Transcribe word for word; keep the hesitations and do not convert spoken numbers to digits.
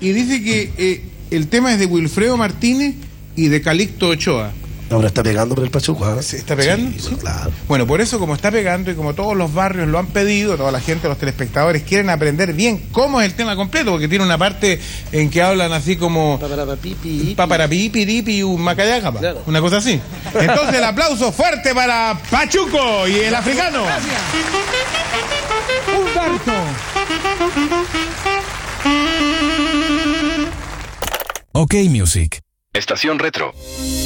y dice que eh, el tema es de Wilfredo Martínez y de Calixto Ochoa. Ahora está pegando por el Pachuca. ¿eh? ¿Se está pegando? Sí, ¿Sí? bueno, claro. Bueno, por eso como está pegando y como todos los barrios lo han pedido, toda la gente, los telespectadores quieren aprender bien cómo es el tema completo, porque tiene una parte en que hablan así como Paparapipi. paparapipiripi, un macayacapa, Claro. una cosa así. Entonces el aplauso fuerte para Pachuco y el africano. Gracias. Humberto. OK Music. Estación Retro.